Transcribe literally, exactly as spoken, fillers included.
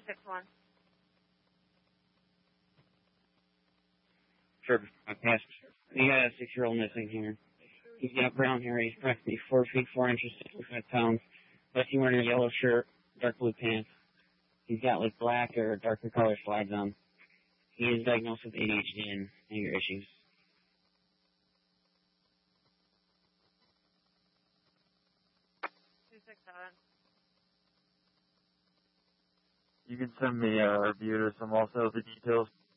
six one. Sure, my pass. We got a six-year-old missing here. He's got brown hair. He's approximately four feet four inches, sixty-five pounds. But he's wearing a yellow shirt, dark blue pants. He's got like black or darker color slides on. He is diagnosed with A D H D and anger issues. two six seven. You can send me a review to some also the details